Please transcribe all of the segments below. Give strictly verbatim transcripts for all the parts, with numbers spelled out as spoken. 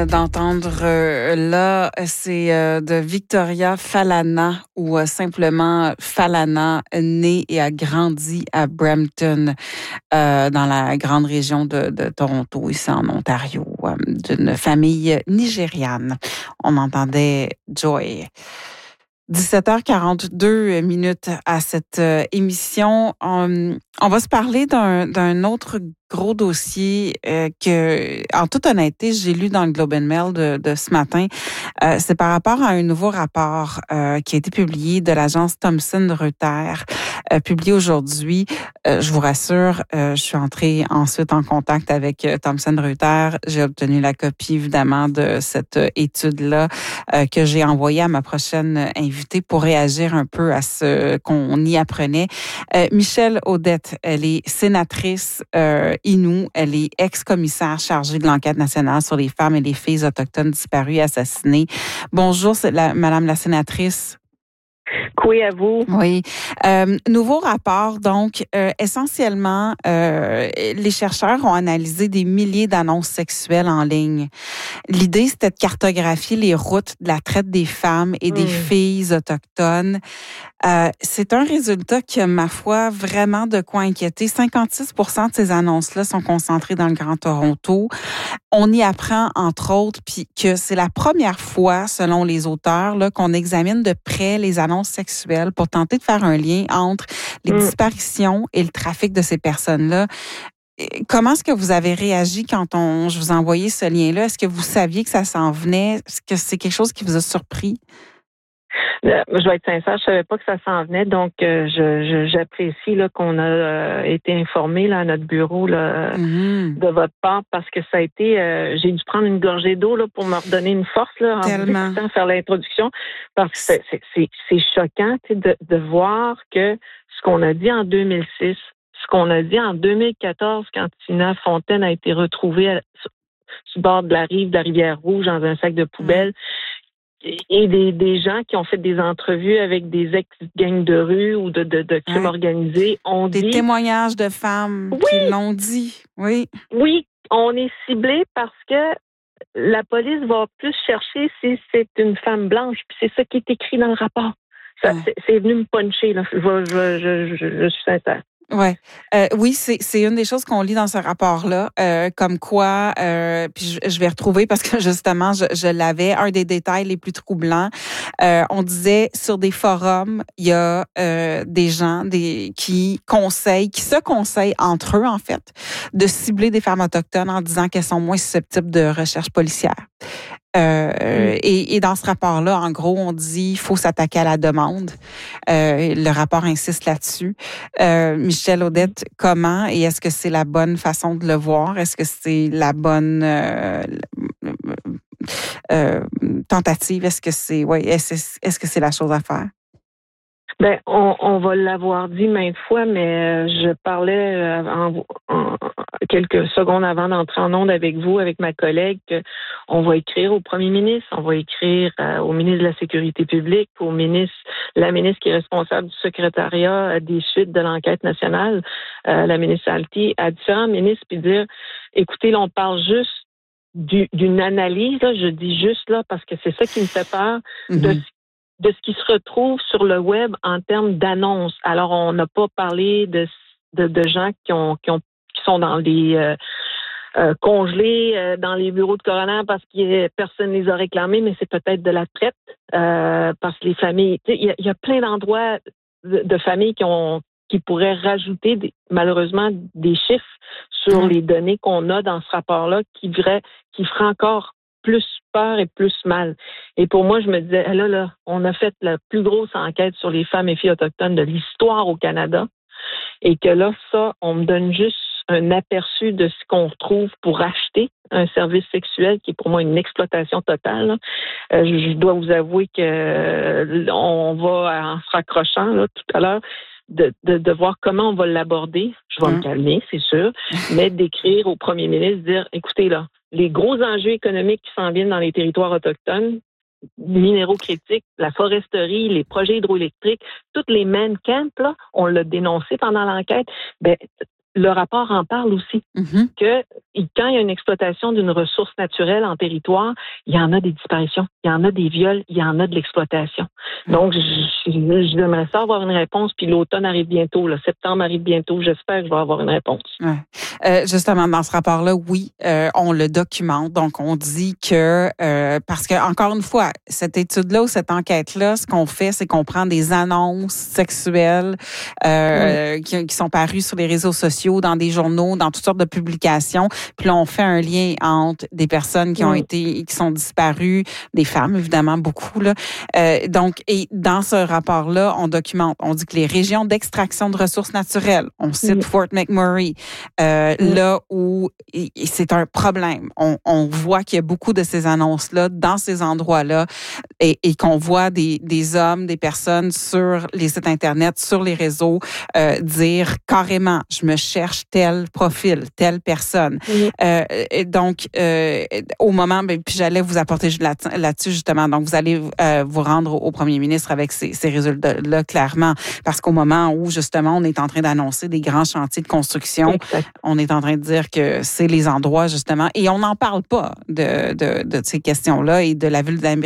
euh, d'entendre euh, là, c'est euh, de Victoria Falana ou euh, simplement Falana, née et a grandi à Brampton, euh, dans la grande région de, de Toronto, ici en Ontario, euh, d'une famille nigériane. On entendait Joy. dix-sept heures quarante-deux minutes à cette euh, émission. On, on va se parler d'un, d'un autre gros dossier euh, que, en toute honnêteté, j'ai lu dans le Globe and Mail de, de ce matin. Euh, c'est par rapport à un nouveau rapport euh, qui a été publié de l'agence Thomson Reuters, euh, publié aujourd'hui. Euh, je vous rassure, euh, je suis entrée ensuite en contact avec euh, Thomson Reuters. J'ai obtenu la copie, évidemment, de cette euh, étude-là euh, que j'ai envoyée à ma prochaine invitée pour réagir un peu à ce qu'on y apprenait. Euh, Michèle Audette, elle est sénatrice euh, Innu. Elle est ex-commissaire chargée de l'enquête nationale sur les femmes et les filles autochtones disparues et assassinées. Bonjour, c'est la, Madame la sénatrice. Oui, à vous. Oui. Euh, nouveau rapport, donc, euh, essentiellement, euh, les chercheurs ont analysé des milliers d'annonces sexuelles en ligne. L'idée, c'était de cartographier les routes de la traite des femmes et des mmh. filles autochtones. Euh, c'est un résultat qui a, ma foi, vraiment de quoi inquiéter. cinquante-six pour cent de ces annonces-là sont concentrées dans le Grand Toronto. On y apprend, entre autres, puis que c'est la première fois, selon les auteurs, là, qu'on examine de près les annonces sexuelles pour tenter de faire un lien entre les mmh. disparitions et le trafic de ces personnes-là. Comment est-ce que vous avez réagi quand on, je vous ai envoyé ce lien-là? Est-ce que vous saviez que ça s'en venait? Est-ce que c'est quelque chose qui vous a surpris? Euh, je vais être sincère, je savais pas que ça s'en venait, donc euh, je, je, j'apprécie là, qu'on a euh, été informé là, à notre bureau là, mm-hmm. de votre part, parce que ça a été, euh, j'ai dû prendre une gorgée d'eau là, pour me redonner une force là, en Tellement. vous faire l'introduction, parce que c'est, c'est, c'est, c'est choquant de, de voir que ce qu'on a dit en deux mille six, ce qu'on a dit en deux mille quatorze, quand Tina Fontaine a été retrouvée à, sur, sur le bord de la rive de la Rivière-Rouge dans un sac de poubelle, mm. et des, des gens qui ont fait des entrevues avec des ex-gangs de rue ou de, de, de crimes ouais. organisés ont des dit... Des témoignages de femmes oui, qui l'ont dit. Oui. Oui, on est ciblé parce que la police va plus chercher si c'est une femme blanche. Puis c'est ça qui est écrit dans le rapport. Ça, ouais. c'est, c'est venu me puncher, là. Je, je, je, je, je suis sincère. Ouais, euh, oui, c'est c'est une des choses qu'on lit dans ce rapport-là, euh, comme quoi, euh, puis je, je vais retrouver parce que justement, je, je l'avais, un des détails les plus troublants. Euh, on disait sur des forums, il y a euh, des gens des qui conseillent, qui se conseillent entre eux en fait, de cibler des femmes autochtones en disant qu'elles sont moins susceptibles de recherche policière. Euh, mm. et, et dans ce rapport-là, en gros, on dit il faut s'attaquer à la demande. Euh, le rapport insiste là-dessus. Euh, Michèle Audette, comment et est-ce que c'est la bonne façon de le voir? Est-ce que c'est la bonne euh, euh, tentative? Est-ce que c'est ouais, est-ce, est-ce que c'est la chose à faire? Ben, on, on va l'avoir dit maintes fois, mais je parlais en, en, quelques secondes avant d'entrer en onde avec vous, avec ma collègue, qu'on va écrire au premier ministre, on va écrire au ministre de la Sécurité publique, au ministre, la ministre qui est responsable du secrétariat des suites de l'enquête nationale, la ministre Alti, à différents ministres, puis dire, écoutez, là, on parle juste du, d'une analyse, là, je dis juste là, parce que c'est ça qui me fait peur, mm-hmm. de de ce qui se retrouve sur le web en termes d'annonces. Alors, on n'a pas parlé de, de, de gens qui ont, qui ont qui sont dans les euh, euh, congelés euh, dans les bureaux de coroner parce que personne ne les a réclamés, mais c'est peut-être de la traite euh, parce que les familles... Il y, y a plein d'endroits de, de familles qui ont qui pourraient rajouter des, malheureusement des chiffres sur mmh. les données qu'on a dans ce rapport-là qui ferait, qui ferait encore plus peur et plus mal. Et pour moi, je me disais, là, là, on a fait la plus grosse enquête sur les femmes et filles autochtones de l'histoire au Canada. Et que là, ça, on me donne juste un aperçu de ce qu'on retrouve pour acheter un service sexuel qui est pour moi une exploitation totale. Euh, je, je dois vous avouer que euh, on va, en se raccrochant là, tout à l'heure, De, de, de voir comment on va l'aborder. Je vais mmh. me calmer, c'est sûr, mais d'écrire au premier ministre, dire, écoutez là, les gros enjeux économiques qui s'en viennent dans les territoires autochtones, minéraux critiques, la foresterie, les projets hydroélectriques, toutes les man camps, là, on l'a dénoncé pendant l'enquête, ben, le rapport en parle aussi, mm-hmm. que quand il y a une exploitation d'une ressource naturelle en territoire, il y en a des disparitions, il y en a des viols, il y en a de l'exploitation. Mm-hmm. Donc, j'aimerais ça avoir une réponse, puis l'automne arrive bientôt, le septembre arrive bientôt, j'espère que je vais avoir une réponse. Ouais. Euh, justement, dans ce rapport-là, oui, euh, on le documente, donc on dit que, euh, parce que, encore une fois, cette étude-là ou cette enquête-là, ce qu'on fait, c'est qu'on prend des annonces sexuelles euh, oui. qui, qui sont parues sur les réseaux sociaux, dans des journaux, dans toutes sortes de publications. Puis là, on fait un lien entre des personnes qui ont oui. été, qui sont disparues, des femmes, évidemment, beaucoup, là. Euh, donc, et dans ce rapport-là, on documente, on dit que les régions d'extraction de ressources naturelles, on cite oui. Fort McMurray, euh, oui. là où et, et c'est un problème. On, on voit qu'il y a beaucoup de ces annonces-là dans ces endroits-là et, et qu'on voit des, des hommes, des personnes sur les sites Internet, sur les réseaux, euh, dire carrément, je me cherche tel profil, telle personne. Oui. Euh, et donc, euh, au moment, ben, puis j'allais vous apporter là, là-dessus justement. Donc, vous allez euh, vous rendre au premier ministre avec ces, ces résultats-là, clairement, parce qu'au moment où, justement, on est en train d'annoncer des grands chantiers de construction, exact. On est en train de dire que c'est les endroits, justement, et on n'en parle pas de, de, de ces questions-là et de la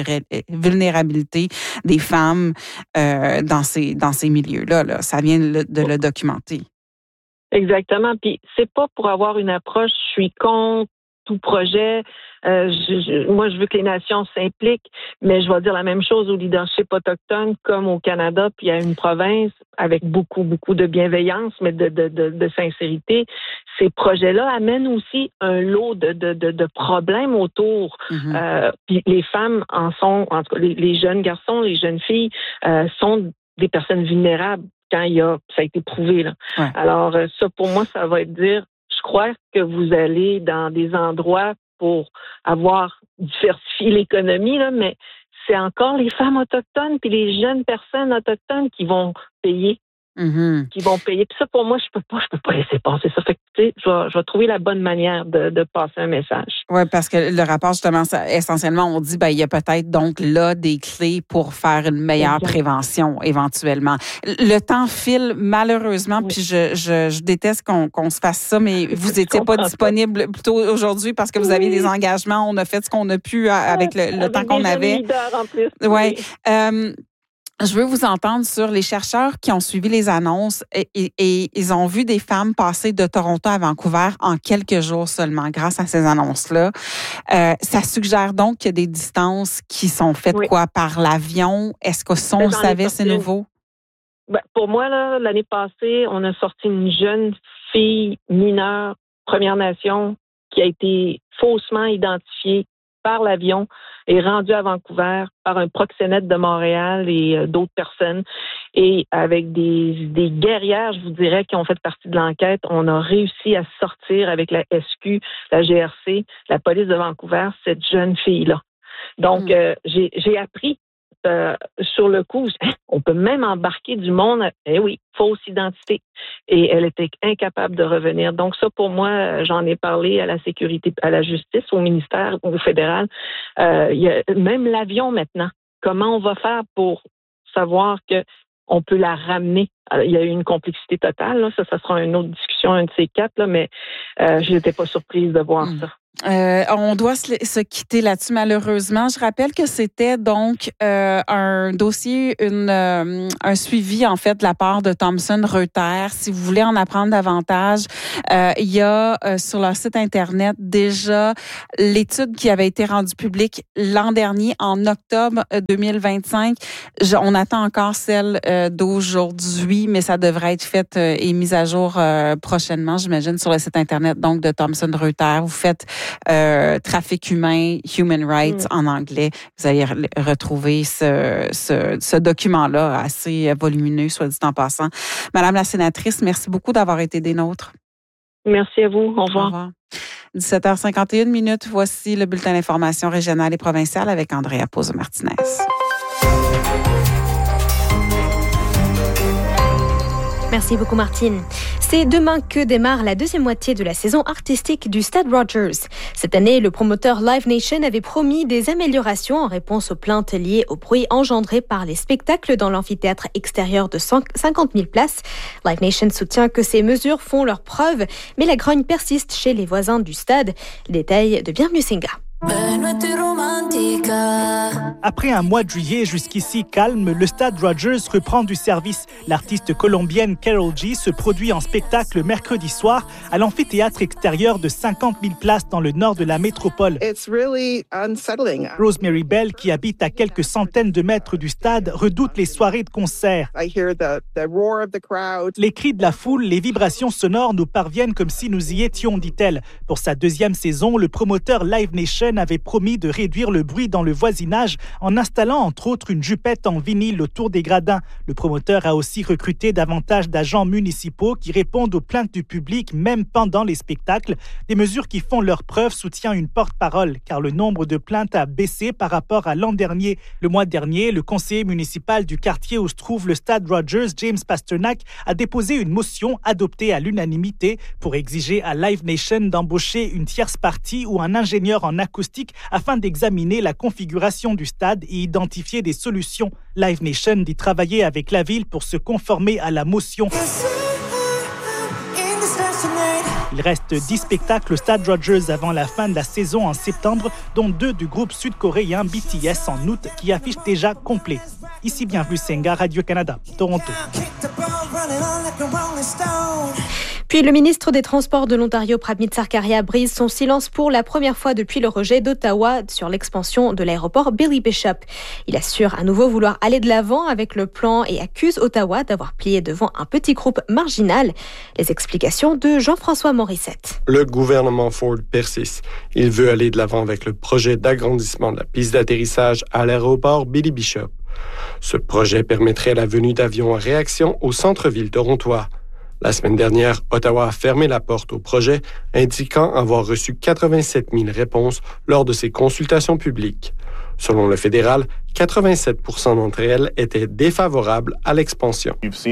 vulnérabilité des femmes euh, dans ces, dans ces milieux-là. Là. Ça vient de, de le documenter. Exactement. Puis c'est pas pour avoir une approche, je suis contre tout projet. Euh, je, je, moi, je veux que les nations s'impliquent, mais je vais dire la même chose au leadership autochtone, comme au Canada, puis à une province avec beaucoup, beaucoup de bienveillance, mais de, de, de, de sincérité. Ces projets-là amènent aussi un lot de, de, de, de problèmes autour. Mm-hmm. Euh, puis les femmes en sont, en tout cas, les, les jeunes garçons, les jeunes filles euh, sont des personnes vulnérables quand il y a, ça a été prouvé, là. Ouais. Alors, ça, pour moi, ça va être dire, je crois que vous allez dans des endroits pour avoir diversifié l'économie, là, mais c'est encore les femmes autochtones puis les jeunes personnes autochtones qui vont payer. Mm-hmm. Qui vont payer. Puis ça, pour moi, je peux pas, je peux pas laisser passer ça. Fait que, tu sais, je vais, je vais trouver la bonne manière de, de passer un message. Oui, parce que le rapport, justement, ça, essentiellement, on dit, ben, il y a peut-être donc là des clés pour faire une meilleure exact. Prévention, éventuellement. Le temps file, malheureusement, oui. Puis je, je, je déteste qu'on, qu'on se fasse ça, mais vous étiez pas disponible ça. Plutôt aujourd'hui parce que vous oui. aviez des engagements. On a fait ce qu'on a pu avec le, le avec temps qu'on avait. En plus. Ouais. Oui. Euh, Je veux vous entendre sur les chercheurs qui ont suivi les annonces et, et, et ils ont vu des femmes passer de Toronto à Vancouver en quelques jours seulement grâce à ces annonces-là. Euh, ça suggère donc qu'il y a des distances qui sont faites oui. quoi par l'avion? Est-ce que ça, on savait, c'est nouveau? Ben, pour moi, là, l'année passée, on a sorti une jeune fille mineure, Première Nation, qui a été faussement identifiée par l'avion est rendu à Vancouver par un proxénète de Montréal et euh, d'autres personnes. Et avec des, des guerrières, je vous dirais, qui ont fait partie de l'enquête, on a réussi à sortir avec la S Q, la G R C, la police de Vancouver, cette jeune fille-là. Donc, mmh. euh, j'ai, j'ai appris euh, sur le coup, on peut même embarquer du monde, eh oui, fausse identité. Et elle était incapable de revenir. Donc ça, pour moi, j'en ai parlé à la sécurité, à la justice, au ministère, au fédéral. Euh, il y a même l'avion maintenant. Comment on va faire pour savoir que on peut la ramener? Alors, il y a eu une complexité totale. Là. Ça, ça sera une autre discussion, un de ces quatre, là, mais euh, je n'étais pas surprise de voir mmh. ça. Euh, on doit se, se quitter là-dessus, malheureusement. Je rappelle que c'était donc euh, un dossier, une, euh, un suivi, en fait, de la part de Thomson Reuters. Si vous voulez en apprendre davantage, euh, il y a euh, sur leur site Internet déjà l'étude qui avait été rendue publique l'an dernier, en octobre deux mille vingt-cinq. Je, on attend encore celle euh, d'aujourd'hui, mais ça devrait être fait euh, et mise à jour euh, prochainement, j'imagine, sur le site Internet donc de Thomson Reuters. Vous faites Euh, trafic humain, human rights mm. en anglais. Vous allez re- retrouver ce, ce, ce document-là assez volumineux, soit dit en passant. Madame la sénatrice, merci beaucoup d'avoir été des nôtres. Merci à vous. Au revoir. Au revoir. dix-sept heures cinquante et une minutes. Voici le bulletin d'information régionale et provinciale avec Andrea Pozzo-Martinez. Merci beaucoup, Martine. C'est demain que démarre la deuxième moitié de la saison artistique du Stade Rogers. Cette année, le promoteur Live Nation avait promis des améliorations en réponse aux plaintes liées au bruit engendré par les spectacles dans l'amphithéâtre extérieur de cinquante mille places. Live Nation soutient que ces mesures font leur preuve, mais la grogne persiste chez les voisins du stade. Les détails de Bienvenue Singa. Après un mois de juillet jusqu'ici calme, le Stade Rogers reprend du service. L'artiste colombienne Karol G se produit en spectacle mercredi soir à l'amphithéâtre extérieur de cinquante mille places dans le nord de la métropole. It's really unsettling. Rosemary Bell, qui habite à quelques centaines de mètres du stade, redoute les soirées de concert. I hear the, the roar of the crowd. Les cris de la foule, les vibrations sonores nous parviennent comme si nous y étions, dit-elle. Pour sa deuxième saison, le promoteur Live Nation avait promis de réduire le bruit dans le voisinage en installant entre autres une jupette en vinyle autour des gradins. Le promoteur a aussi recruté davantage d'agents municipaux qui répondent aux plaintes du public même pendant les spectacles. Des mesures qui font leur preuve, soutient une porte-parole, car le nombre de plaintes a baissé par rapport à l'an dernier. Le mois dernier, le conseiller municipal du quartier où se trouve le Stade Rogers, James Pasternak, a déposé une motion adoptée à l'unanimité pour exiger à Live Nation d'embaucher une tierce partie ou un ingénieur en acoustique afin d'examiner la configuration du stade et identifier des solutions. Live Nation dit travailler avec la ville pour se conformer à la motion. Il reste dix spectacles au Stade Rogers avant la fin de la saison en septembre, dont deux du groupe sud-coréen B T S en août qui affichent déjà complet. Ici Bienvenue Singa, Radio-Canada, Toronto. Puis le ministre des Transports de l'Ontario, Pramit Sarkaria, brise son silence pour la première fois depuis le rejet d'Ottawa sur l'expansion de l'aéroport Billy Bishop. Il assure à nouveau vouloir aller de l'avant avec le plan et accuse Ottawa d'avoir plié devant un petit groupe marginal. Les explications de Jean-François Morissette. Le gouvernement Ford persiste. Il veut aller de l'avant avec le projet d'agrandissement de la piste d'atterrissage à l'aéroport Billy Bishop. Ce projet permettrait la venue d'avions en réaction au centre-ville torontois. La semaine dernière, Ottawa a fermé la porte au projet, indiquant avoir reçu quatre-vingt-sept mille réponses lors de ses consultations publiques. Selon le fédéral, quatre-vingt-sept pour cent d'entre elles étaient défavorables à l'expansion.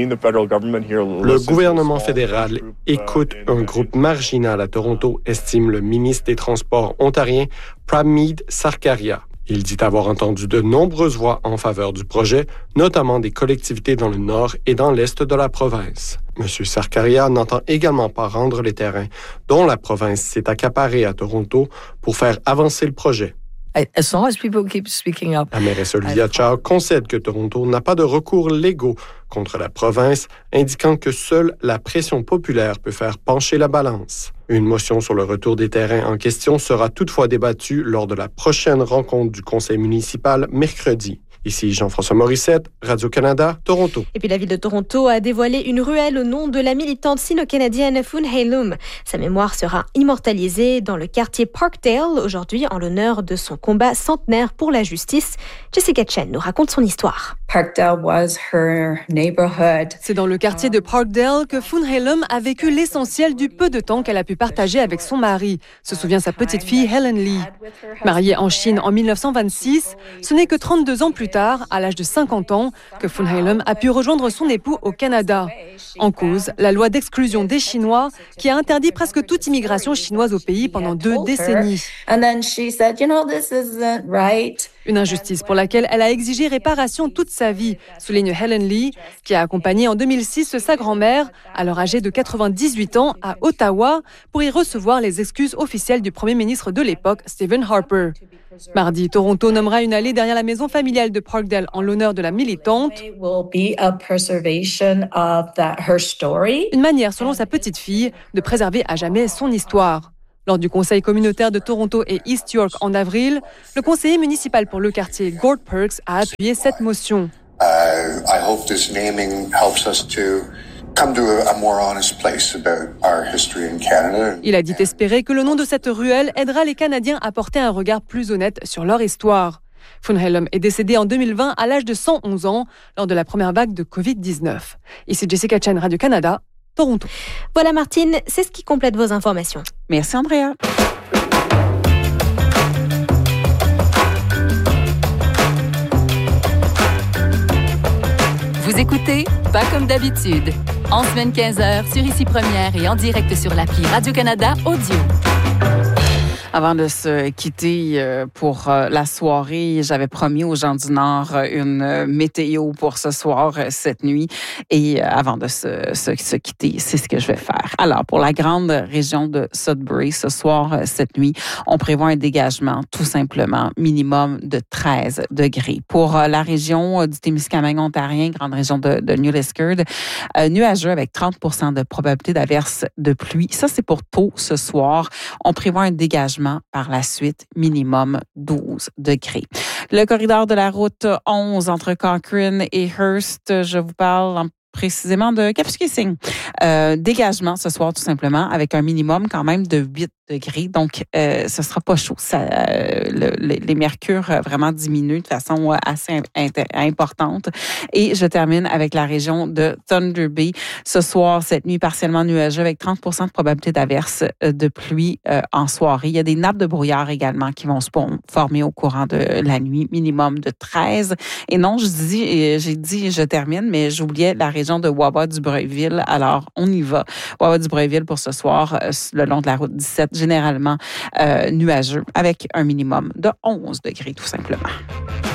Le gouvernement fédéral écoute un groupe marginal à Toronto, estime le ministre des Transports ontarien Pramit Sarkaria. Il dit avoir entendu de nombreuses voix en faveur du projet, notamment des collectivités dans le nord et dans l'est de la province. M. Sarkaria n'entend également pas rendre les terrains dont la province s'est accaparée à Toronto pour faire avancer le projet. As long as people keep speaking up. La mairesse Olivia Chow concède que Toronto n'a pas de recours légaux contre la province, indiquant que seule la pression populaire peut faire pencher la balance. Une motion sur le retour des terrains en question sera toutefois débattue lors de la prochaine rencontre du conseil municipal mercredi. Ici Jean-François Morissette, Radio-Canada, Toronto. Et puis la ville de Toronto a dévoilé une ruelle au nom de la militante sino-canadienne Foon Hae Lum. Sa mémoire sera immortalisée dans le quartier Parkdale, aujourd'hui en l'honneur de son combat centenaire pour la justice. Jessica Chen nous raconte son histoire. Parkdale was her neighborhood. C'est dans le quartier de Parkdale que Foon Hae Lum a vécu l'essentiel du peu de temps qu'elle a pu partager avec son mari, se souvient sa petite fille Helen Lee. Mariée en Chine en mille neuf cent vingt-six, ce n'est que trente-deux ans plus tard, à l'âge de cinquante ans, que Foon Hae Lum a pu rejoindre son époux au Canada. En cause, la loi d'exclusion des Chinois qui a interdit presque toute immigration chinoise au pays pendant deux décennies. Une injustice pour laquelle elle a exigé réparation toute sa vie, souligne Helen Lee, qui a accompagné en deux mille six sa grand-mère, alors âgée de quatre-vingt-dix-huit ans, à Ottawa, pour y recevoir les excuses officielles du premier ministre de l'époque, Stephen Harper. Mardi, Toronto nommera une allée derrière la maison familiale de Parkdale en l'honneur de la militante. Une manière, selon sa petite fille, de préserver à jamais son histoire. Lors du conseil communautaire de Toronto et East York en avril, le conseiller municipal pour le quartier, Gord Perks, a appuyé cette motion. Uh, I hope this naming helps us to come to a, a more honest place about our history in Canada. Il a dit espérer que le nom de cette ruelle aidera les Canadiens à porter un regard plus honnête sur leur histoire. Foon Hae Lum est décédé en deux mille vingt à l'âge de cent onze ans lors de la première vague de covid dix-neuf. Ici Jessica Chen, Radio-Canada, Toronto. Voilà Martine, c'est ce qui complète vos informations. Merci Andrea. Vous écoutez Pas comme d'habitude En semaine quinze heures, sur Ici Première et en direct sur l'appli Radio-Canada Audio. Avant de se quitter pour la soirée, j'avais promis aux gens du Nord une météo pour ce soir, cette nuit. Et avant de se, se, se quitter, c'est ce que je vais faire. Alors, pour la grande région de Sudbury, ce soir, cette nuit, on prévoit un dégagement, tout simplement, minimum de treize degrés. Pour la région du Témiscamingue ontarien, grande région de, de New Liskeard, euh, nuageux avec trente pour cent de probabilité d'averse de pluie. Ça, c'est pour tôt ce soir. On prévoit un dégagement par la suite, minimum douze degrés. Le corridor de la route onze entre Cochrane et Hearst, je vous parle en précisément de Kapuskasing. Euh, dégagement ce soir tout simplement avec un minimum quand même de huit degrés. Donc, euh, ce sera pas chaud. Ça, euh, le, les, les mercures vraiment diminuent de façon assez inter- importante. Et je termine avec la région de Thunder Bay. Ce soir, cette nuit partiellement nuageux avec trente pour cent de probabilité d'averse de pluie euh, en soirée. Il y a des nappes de brouillard également qui vont se former au courant de la nuit, minimum de treize. Et non, je dis, j'ai dit je termine, mais j'oubliais la région de Wawa-du-Breuilville. Alors, on y va. Wawa-du-Breuilville pour ce soir, euh, le long de la route dix-sept, généralement euh, nuageux, avec un minimum de onze degrés, tout simplement.